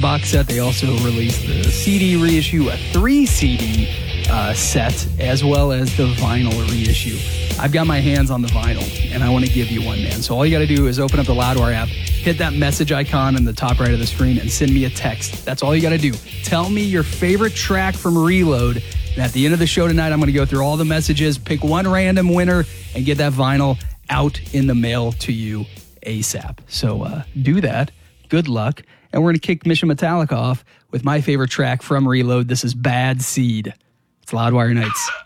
box set. They also released the CD reissue, a 3 CD set, as well as the vinyl reissue. I've got my hands on the vinyl, and I want to give you one, man. So all you got to do is open up the Loudwire app, hit that message icon in the top right of the screen, and send me a text. That's all you got to do. Tell me your favorite track from Reload. And at the end of the show tonight, I'm going to go through all the messages, pick one random winner, and get that vinyl out in the mail to you ASAP. So do that. Good luck. And we're going to kick Mission Metallica off with my favorite track from Reload. This is Bad Seed. It's Loudwire Nights.